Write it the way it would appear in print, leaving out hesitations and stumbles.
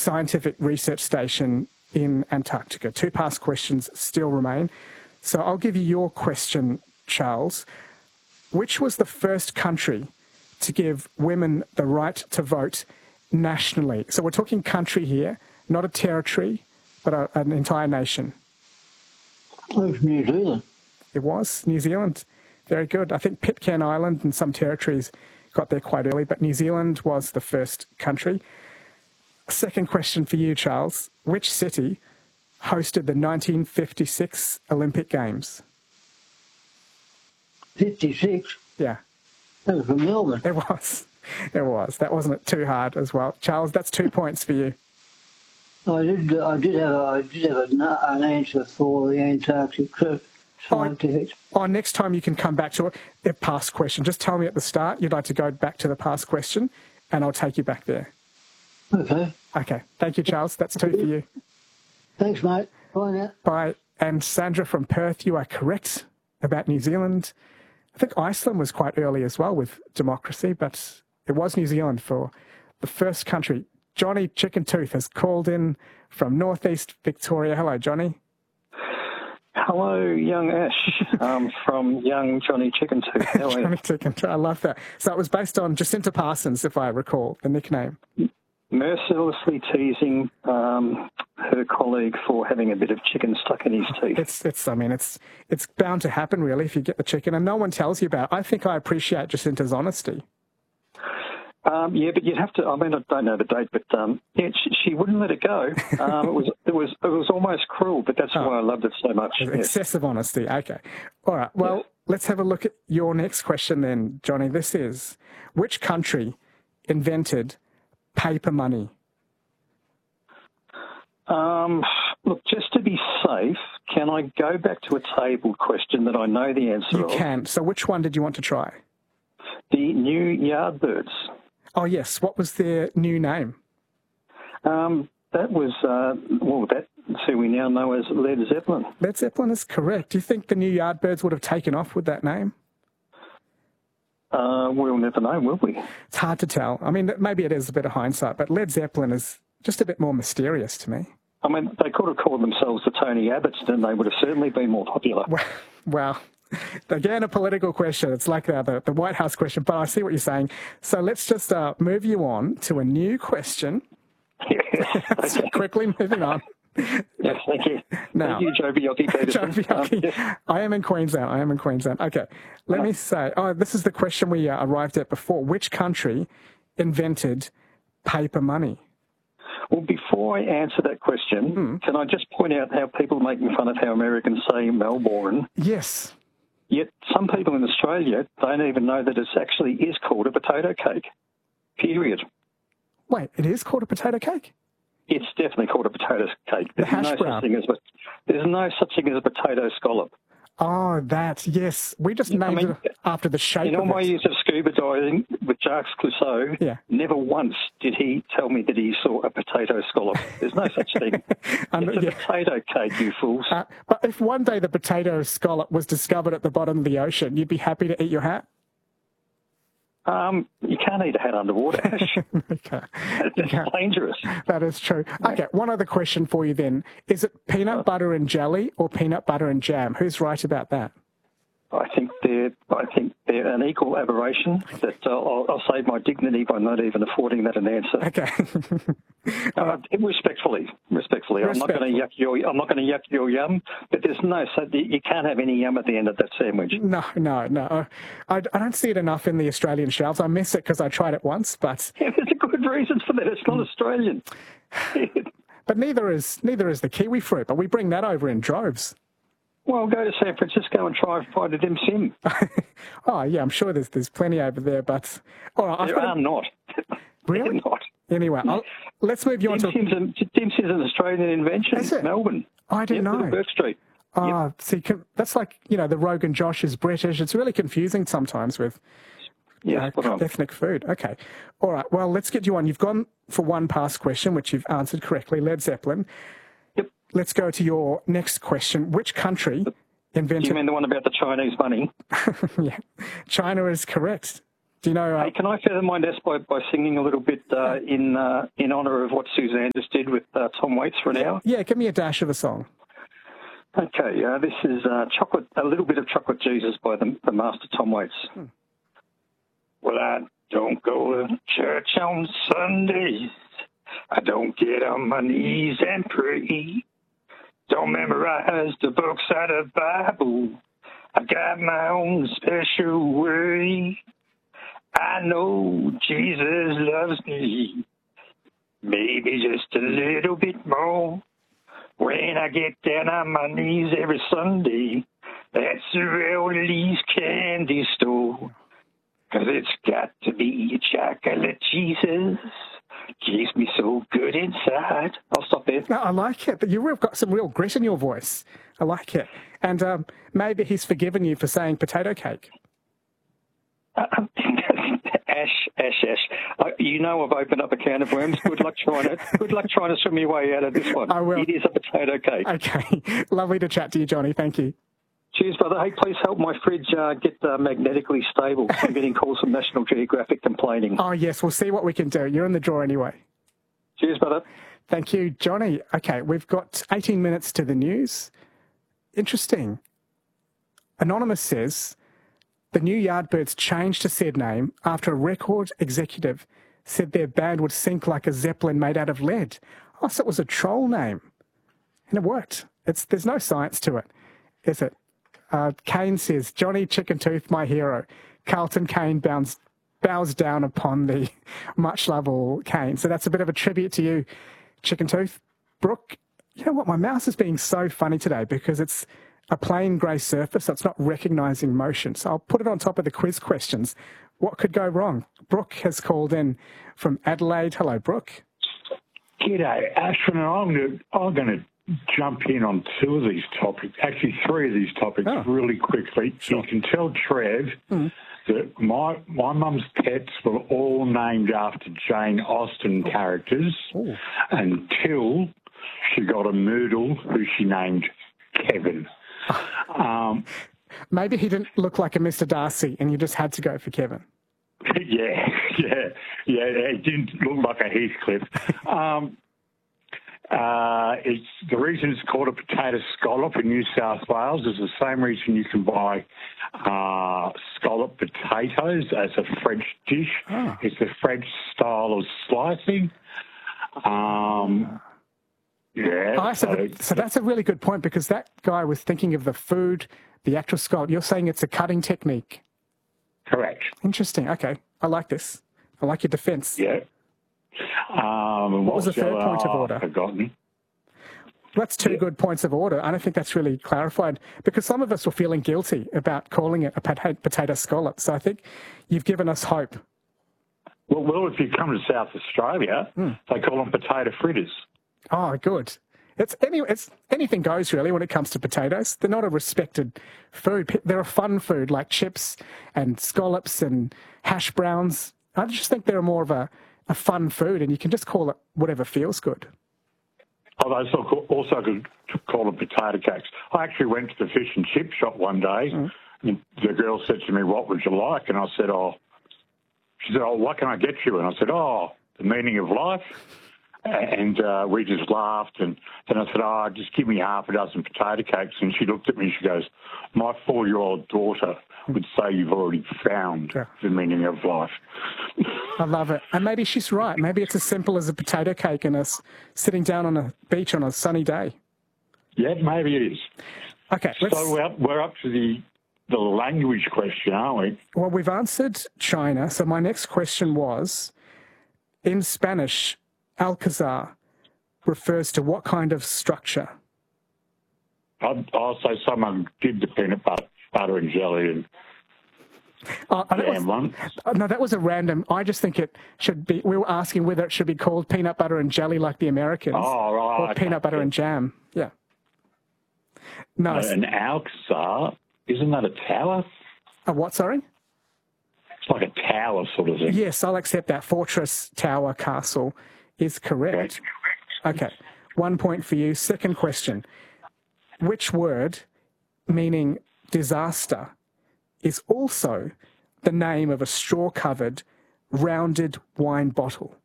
scientific research station in Antarctica? 2 past questions still remain. So I'll give you your question, Charles. Which was the first country to give women the right to vote nationally? So we're talking country here, not a territory, but an entire nation. It was New Zealand. It was New Zealand. Very good. I think Pitcairn Island and some territories got there quite early, but New Zealand was the first country. Second question for you, Charles. Which city hosted the 1956 Olympic Games? 56? Yeah. That was from Melbourne. It was. It was. That wasn't too hard as well. Charles, that's 2 points for you. I did have an answer for the Antarctic trip. Next time you can come back to a past question. Just tell me at the start you'd like to go back to the past question, and I'll take you back there. Okay. Okay. Thank you, Charles. That's 2 for you. Thanks, mate. Bye now. Bye. And Sandra from Perth, you are correct about New Zealand. I think Iceland was quite early as well with democracy, but it was New Zealand for the first country. Johnny Chicken Tooth has called in from northeast Victoria. Hello, Johnny. Hello, young Ash, from young Johnny Chicken Tooth. How are you? Johnny Chicken Tooth, I love that. So it was based on Jacinta Parsons, if I recall, the nickname. Mercilessly teasing her colleague for having a bit of chicken stuck in his teeth. It's bound to happen, really, if you get the chicken, and no one tells you about it. I think I appreciate Jacinta's honesty. Yeah, but you'd have to. I mean, I don't know the date, but she wouldn't let it go. It was almost cruel, but that's why I loved it so much. Excessive honesty. Okay, all right. Well, let's have a look at your next question then, Johnny. This is: which country invented paper money? Look, just to be safe, can I go back to a tabled question that I know the answer of? You can. So, which one did you want to try? The New Yardbirds. Oh, yes. What was their new name? That was, that's who we now know as Led Zeppelin. Led Zeppelin is correct. Do you think the New Yardbirds would have taken off with that name? We'll never know, will we? It's hard to tell. I mean, maybe it is a bit of hindsight, but Led Zeppelin is just a bit more mysterious to me. I mean, they could have called themselves the Tony Abbotts, then they would have certainly been more popular. Well, again, a political question. It's like the White House question, but I see what you're saying. So let's just move you on to a new question. Yes. Okay. Quickly moving on. Yes, thank you. Now, thank you, Joe Biocchi. Yes. I am in Queensland. Okay, let me say, this is the question we arrived at before. Which country invented paper money? Well, before I answer that question, can I just point out how people make fun of how Americans say Melbourne? Yes. Yet some people in Australia don't even know that it actually is called a potato cake. Period. Wait, it is called a potato cake? It's definitely called a potato cake. There's no such thing as a potato scallop. Oh, yes. We just named it after the shape of it. In all my years of scuba diving with Jacques Clouseau, never once did he tell me that he saw a potato scallop. There's no such thing. It's a potato cake, you fools. But if one day the potato scallop was discovered at the bottom of the ocean, you'd be happy to eat your hat? You can't eat a hat underwater, Ash. Okay. It's dangerous. That is true. Okay, one other question for you then. Is it peanut butter and jelly or peanut butter and jam? Who's right about that? I think they're an equal aberration. That I'll save my dignity by not even affording that an answer. Okay. Respectfully, I'm not going to yuck your yum. But you can't have any yum at the end of that sandwich. No. I don't see it enough in the Australian shelves. I miss it because I tried it once, but there's a good reason for that. It's not Australian. But neither is the kiwi fruit. But we bring that over in droves. Well, go to San Francisco and try a dim sim. Oh, yeah, I'm sure there's plenty over there, but... All right, there are not. Really? They're not. Anyway, let's move you on to... Dim sim's an Australian invention. Is it? Melbourne. I didn't know. Burke Street. Oh, see, that's like, the Rogan Josh is British. It's really confusing sometimes with ethnic food. Okay. All right, well, let's get you on. You've gone for one past question, which you've answered correctly, Led Zeppelin. Let's go to your next question. Which country invented... Do you mean the one about the Chinese money? Yeah. China is correct. Do you know? Hey, can I feather my nest by singing a little bit in honour of what Suzanne just did with Tom Waits for an hour? Yeah, give me a dash of a song. Okay, this is a little bit of Chocolate Jesus by the Master Tom Waits. Well, I don't go to church on Sundays. I don't get on my knees and pray. Don't memorize the books out of the Bible. I got my own special way. I know Jesus loves me, maybe just a little bit more. When I get down on my knees every Sunday, that's the Rowley's candy store. 'Cause it's got to be chocolate Jesus. Keeps me so good inside. I'll stop there. No, I like it. But you've got some real grit in your voice. I like it. And maybe he's forgiven you for saying potato cake. Ash. You know I've opened up a can of worms. Good luck trying to swim your way out of this one. I will. It is a potato cake. Okay. Lovely to chat to you, Johnny. Thank you. Cheers, brother. Hey, please help my fridge get magnetically stable. I'm getting calls from National Geographic complaining. Oh, yes. We'll see what we can do. You're in the draw anyway. Cheers, brother. Thank you, Johnny. Okay, we've got 18 minutes to the news. Interesting. Anonymous says, the new Yardbirds changed to said name after a record executive said their band would sink like a Zeppelin made out of lead. Oh, so it was a troll name. And it worked. There's no science to it, is it? Kane says, Johnny Chicken Tooth, my hero. Carlton Kane bows down upon the much lovable Kane. So that's a bit of a tribute to you, Chicken Tooth. Brooke, you know what? My mouse is being so funny today because it's a plain grey surface, so it's not recognising motion. So I'll put it on top of the quiz questions. What could go wrong? Brooke has called in from Adelaide. Hello, Brooke. G'day, Ashwin. I'm going to jump in on two of these topics, actually three of these topics really quickly. Sure. You can tell Trev that my mum's pets were all named after Jane Austen characters until she got a Moodle who she named Kevin. Maybe he didn't look like a Mr. Darcy and you just had to go for Kevin. Yeah, it didn't look like a Heathcliff. The reason it's called a potato scallop in New South Wales is the same reason you can buy scallop potatoes as a French dish. Oh. It's a French style of slicing. So that's a really good point because that guy was thinking of the food, the actual scallop. You're saying it's a cutting technique. Correct. Interesting. Okay. I like this. I like your defence. Yeah. What was the third point of order? Forgotten. That's two good points of order. I don't think that's really clarified because some of us were feeling guilty about calling it a potato scallop. So I think you've given us hope. Well, if you come to South Australia, they call them potato fritters. Oh, good. It's anything goes really when it comes to potatoes. They're not a respected food. They're a fun food like chips and scallops and hash browns. I just think they're more of a fun food and you can just call it whatever feels good. Oh, they also could call them potato cakes. I actually went to the fish and chip shop one day and the girl said to me, what would you like? And I said, she said, what can I get you? And I said, the meaning of life. And we just laughed. And then I said, just give me half a dozen potato cakes. And she looked at me and she goes, my 4-year-old daughter would say you've already found the meaning of life. I love it. And maybe she's right. Maybe it's as simple as a potato cake and us sitting down on a beach on a sunny day. Yeah, maybe it is. Okay. So we're up to the language question, aren't we? Well, we've answered China. So my next question was, in Spanish, Alcazar refers to what kind of structure? I'll say someone did the peanut butter and jelly and jam one. No, that was a random. I just think it should be. We were asking whether it should be called peanut butter and jelly like the Americans, or peanut butter and jam. Yeah. No, an Alcazar, isn't that a tower? A what? Sorry. It's like a tower sort of thing. Yes, I'll accept that. Fortress, tower, castle is correct. Okay, 1 point for you. Second question. Which word, meaning disaster, is also the name of a straw-covered, rounded wine bottle?